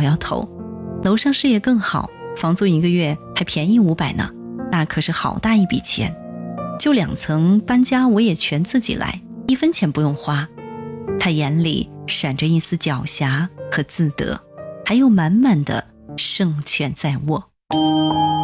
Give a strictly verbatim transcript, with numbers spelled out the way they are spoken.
摇头，楼上视野更好，房租一个月还便宜五百呢，那可是好大一笔钱。就两层搬家我也全自己来，一分钱不用花。他眼里闪着一丝狡黠和自得，还有满满的胜券在握。